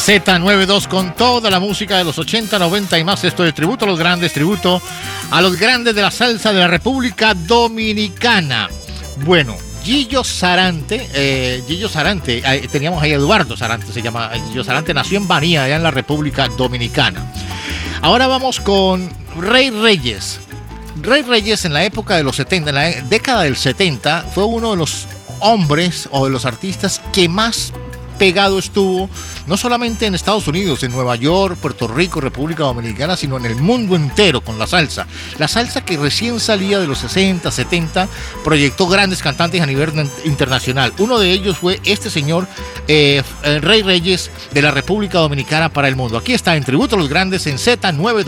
Z92 con toda la música de los 80, 90 y más. Esto es tributo a los grandes, tributo a los grandes de la salsa de la República Dominicana. Bueno, Gillo Sarante, teníamos ahí a Eduardo Sarante, se llama Gillo Sarante, nació en Baní, allá en la República Dominicana. Ahora vamos con Rey Reyes. Rey Reyes en la época de los 70, en la década del 70, fue uno de los hombres o de los artistas que más pegado estuvo, no solamente en Estados Unidos, en Nueva York, Puerto Rico, República Dominicana, sino en el mundo entero con la salsa. La salsa que recién salía de los 60, 70, proyectó grandes cantantes a nivel internacional. Uno de ellos fue este señor, Rey Reyes, de la República Dominicana para el mundo. Aquí está en Tributo a los Grandes en Z92.